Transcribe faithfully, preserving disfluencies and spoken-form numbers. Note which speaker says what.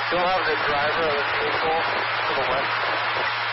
Speaker 1: You'll have the driver of the vehicle to the west.